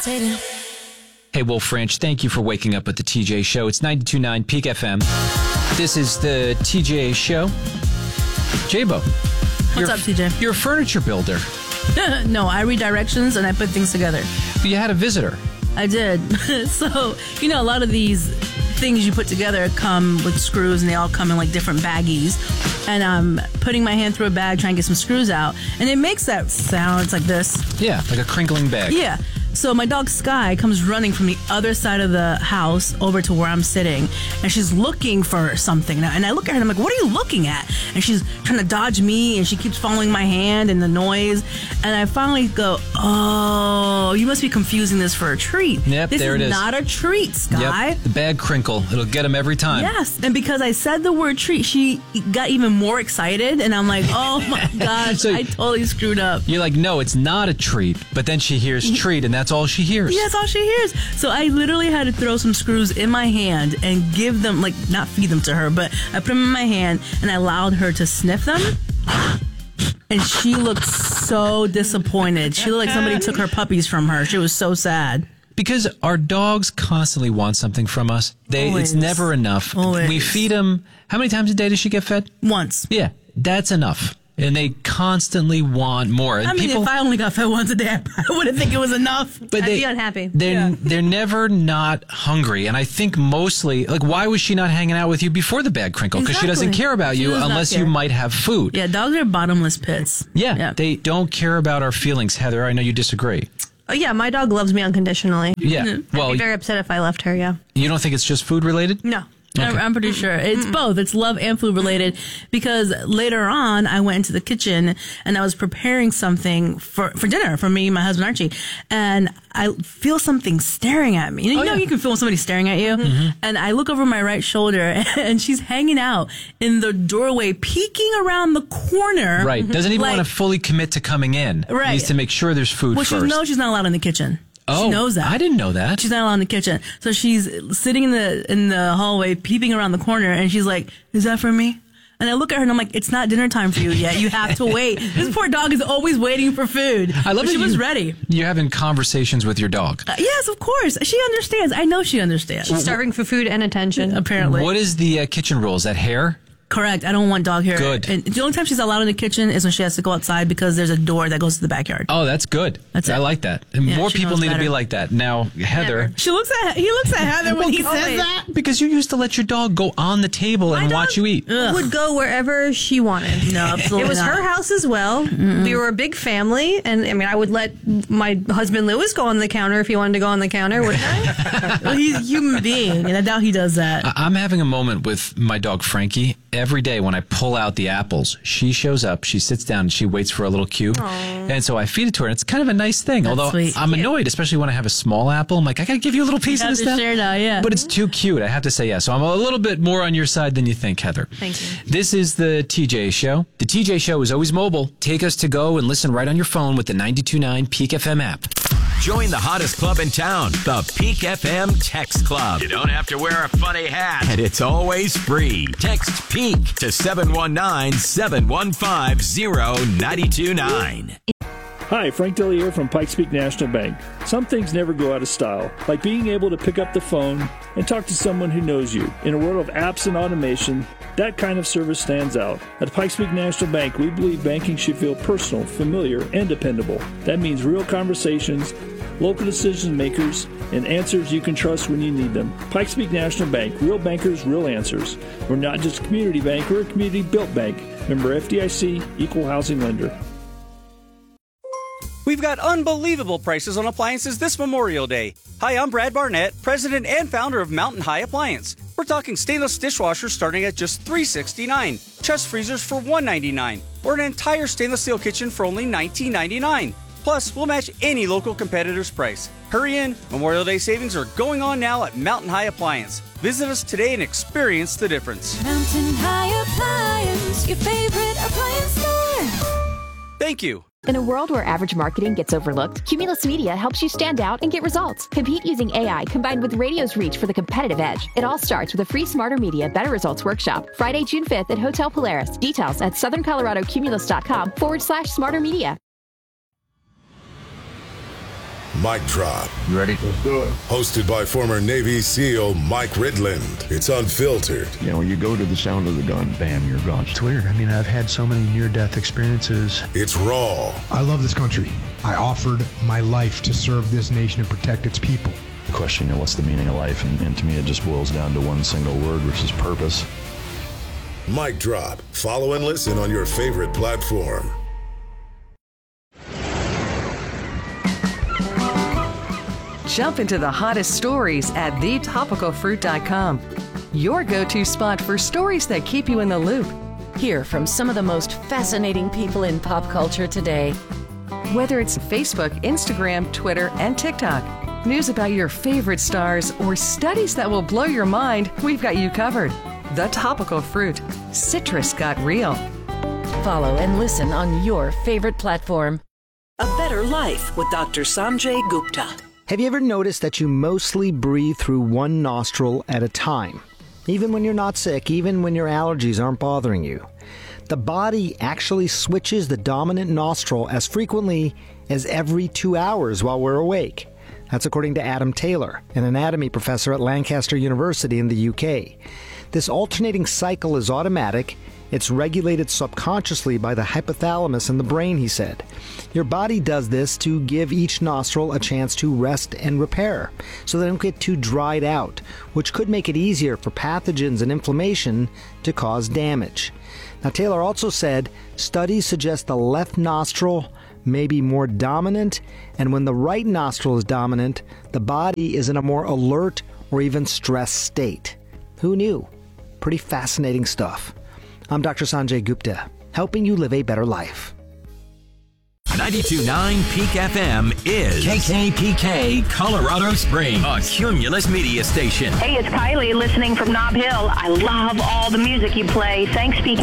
levitating. Hey, Wolf French, thank you for waking up with the TJ Show. It's 92.9 Peak FM. This is the TJ Show. J-Bo. What's up, TJ? You're a furniture builder. No, I read directions and I put things together. You had a visitor. I did. So, a lot of these things you put together come with screws and they all come in like different baggies. And I'm putting my hand through a bag trying to get some screws out. And it makes that sound. It's like this. Yeah, like a crinkling bag. Yeah. So my dog Sky comes running from the other side of the house over to where I'm sitting, and she's looking for something. And I look at her and I'm like, what are you looking at? And she's trying to dodge me, and she keeps following my hand and the noise. And I finally go, oh, you must be confusing this for a treat. Yep, there it is. This is not a treat, Sky. Yep, the bag crinkle. It'll get him every time. Yes, and because I said the word treat, she got even more excited, and I'm like, oh my gosh, So I totally screwed up. You're like, no, it's not a treat. But then she hears treat, and that's all she hears. Yeah, that's all she hears. So I literally had to throw some screws in my hand and give them, like, not feed them to her, but I put them in my hand and I allowed her to sniff them. And she looked so disappointed. She looked like somebody took her puppies from her. She was so sad. Because our dogs constantly want something from us. Always. It's never enough. Always. We feed them. How many times a day does she get fed? Once. Yeah, that's enough. And they constantly want more. And I mean, if I only got fed once a day, I wouldn't think it was enough. But I'd be unhappy. They're never not hungry. And I think mostly, like, why was she not hanging out with you before the bag crinkle? Because she doesn't care about you unless you might have food. Yeah, dogs are bottomless pits. Yeah, they don't care about our feelings. Heather, I know you disagree. Oh, yeah, my dog loves me unconditionally. Yeah. Well, I'd be very upset if I left her, yeah. You don't think it's just food related? No. Okay. I'm pretty sure. It's both. It's love and food related, because later on I went into the kitchen and I was preparing something for dinner for me and my husband Archie, and I feel something staring at me. You can feel when somebody's staring at you. Mm-hmm. And I look over my right shoulder and she's hanging out in the doorway, peeking around the corner. Right. Doesn't even want to fully commit to coming in. Right. Needs to make sure there's food first. Well, she's not allowed in the kitchen. Oh, she knows that. I didn't know that. She's not allowed in the kitchen. So she's sitting in the hallway, peeping around the corner, and she's like, is that for me? And I look at her and I'm like, it's not dinner time for you yet. You have to wait. This poor dog is always waiting for food. I love that she was ready. You're having conversations with your dog. Yes, of course. She understands. I know she understands. She's starving for food and attention. Apparently. What is the kitchen rule? Is that hair? Correct. I don't want dog hair. Good. And the only time she's allowed in the kitchen is when she has to go outside, because there's a door that goes to the backyard. Oh, that's good. That's I it. like that. And more she people knows need to be better. like that. Now, Heather. He looks at Heather when he says that. Because you used to let your dog go on the table and watch you eat. Would go wherever she wanted. No, absolutely It was not. her house as well. Mm-hmm. We were a big family, and I mean, I would let my husband Lewis go on the counter if he wanted to go on the counter, wouldn't I? Well, he's a human being, and I doubt he does that. I'm having a moment with my dog Frankie. Every day when I pull out the apples, she shows up, she sits down, and she waits for a little cube. Aww. And so I feed it to her, and it's kind of a nice thing. That's although sweet. I'm annoyed, especially when I have a small apple. I'm like, I got to give you a little piece of this stuff. Share now, yeah. But it's too cute. I have to say yes. So I'm a little bit more on your side than you think, Heather. Thank you. This is the TJ Show. The TJ Show is always mobile. Take us to go and listen right on your phone with the 92.9 Peak FM app. Join the hottest club in town, the Peak FM Text Club. You don't have to wear a funny hat, and it's always free. Text PEAK to 719-715-0929. Hi, Frank Dellier from Pikes Peak National Bank. Some things never go out of style, like being able to pick up the phone and talk to someone who knows you. In a world of apps and automation, that kind of service stands out. At Pikes Peak National Bank, we believe banking should feel personal, familiar, and dependable. That means real conversations, local decision makers, and answers you can trust when you need them. Pikes Peak National Bank, real bankers, real answers. We're not just a community bank, we're a community-built bank. Member FDIC, Equal Housing Lender. We've got unbelievable prices on appliances this Memorial Day. Hi, I'm Brad Barnett, president and founder of Mountain High Appliance. We're talking stainless dishwashers starting at just $369, chest freezers for $199, or an entire stainless steel kitchen for only $19.99. Plus, we'll match any local competitor's price. Hurry in, Memorial Day savings are going on now at Mountain High Appliance. Visit us today and experience the difference. Mountain High Appliance, your favorite appliance store. Thank you. In a world where average marketing gets overlooked, Cumulus Media helps you stand out and get results. Compete using AI combined with radio's reach for the competitive edge. It all starts with a free Smarter Media Better Results workshop, Friday, June 5th at Hotel Polaris. Details at southerncoloradocumulus.com/smartermedia. Mic Drop. You ready? Let's do it. Hosted by former Navy SEAL Mike Ridland. It's unfiltered. You know, when you go to the sound of the gun, bam, you're gone. It's weird. I mean, I've had so many near-death experiences. It's raw. I love this country. I offered my life to serve this nation and protect its people. The question, what's the meaning of life? And to me, it just boils down to one single word, which is purpose. Mic Drop. Follow and listen on your favorite platform. Jump into the hottest stories at thetopicalfruit.com. Your go-to spot for stories that keep you in the loop. Hear from some of the most fascinating people in pop culture today. Whether it's Facebook, Instagram, Twitter, and TikTok, news about your favorite stars, or studies that will blow your mind, we've got you covered. The Topical Fruit. Citrus got real. Follow and listen on your favorite platform. A Better Life with Dr. Sanjay Gupta. Have you ever noticed that you mostly breathe through one nostril at a time? Even when you're not sick, even when your allergies aren't bothering you. The body actually switches the dominant nostril as frequently as every 2 hours while we're awake. That's according to Adam Taylor, an anatomy professor at Lancaster University in the UK. This alternating cycle is automatic. It's regulated subconsciously by the hypothalamus in the brain, he said. Your body does this to give each nostril a chance to rest and repair, so they don't get too dried out, which could make it easier for pathogens and inflammation to cause damage. Now, Taylor also said studies suggest the left nostril may be more dominant, and when the right nostril is dominant, the body is in a more alert or even stressed state. Who knew? Pretty fascinating stuff. I'm Dr. Sanjay Gupta, helping you live a better life. 92.9 Peak FM is KKPK Colorado Springs, a Cumulus media station. Hey, it's Kylie listening from Nob Hill. I love all the music you play. Thanks, Peak